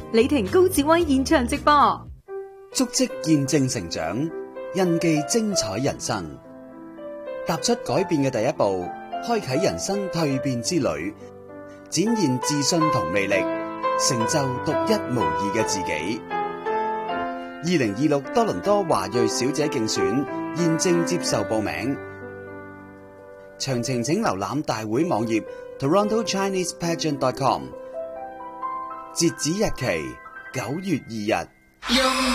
李婷高志威現場直播， 足跡見證成長，印記精彩人生。踏出改變嘅第一步，開啟人生蛻變之旅，展現自信同魅力，成就獨一無二嘅自己。2026多倫多華裔小姐競選現正接受報名，詳情請瀏覽大會網頁 TorontoChinesePageant.com， 截止日期9月2日。